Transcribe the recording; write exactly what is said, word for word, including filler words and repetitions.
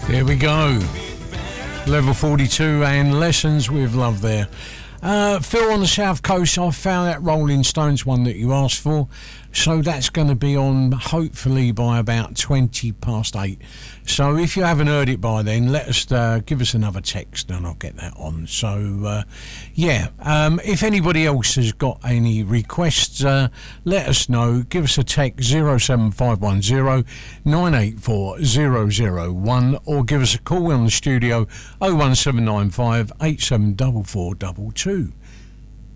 There we go. Level forty-two and Lessons with Love there. Uh, Phil on the South Coast, I found that Rolling Stones one that you asked for. So that's going to be on hopefully by about twenty past eight. So if you haven't heard it by then, let us uh, give us another text and I'll get that on. So uh, yeah, um, if anybody else has got any requests, uh, let us know. Give us a text zero seven five one zero nine eight four zero zero one or give us a call on the studio oh one seven nine five eight seven four four two two.